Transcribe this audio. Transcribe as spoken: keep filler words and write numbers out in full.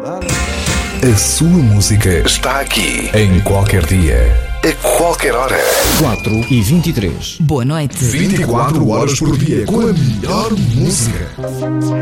A sua música está aqui, em qualquer dia, a qualquer hora. quatro e vinte e três. Boa noite. vinte e quatro horas por dia com a melhor música.